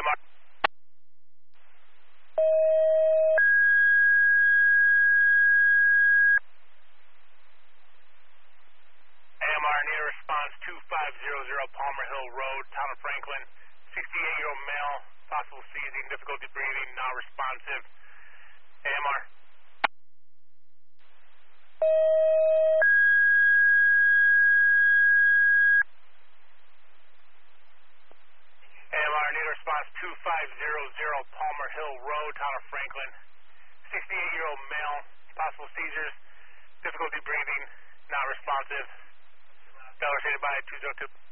AMR. AMR, near response 2500 Palmer Hill Road, town of Franklin. 68-year-old male, possible seizing, difficulty breathing, not responsive. AMR. AMR, need response 2500 Palmer Hill Road, town of Franklin. 68-year-old male, possible seizures, difficulty breathing, not responsive. Dollar stated by 202.